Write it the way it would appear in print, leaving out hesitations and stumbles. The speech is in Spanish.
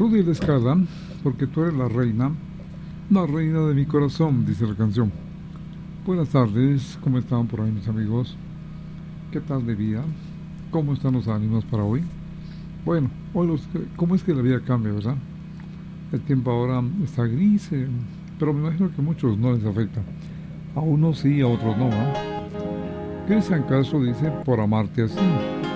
Rudy la Escala, porque tú eres la reina de mi corazón, dice la canción. Buenas tardes, ¿cómo están por ahí mis amigos? ¿Qué tal de vida? ¿Cómo están los ánimos para hoy? Bueno, ¿cómo es que la vida cambia, verdad? El tiempo ahora está gris, pero me imagino que a muchos no les afecta. A unos sí, a otros no, ¿eh? Cristian Castro dice, por amarte así.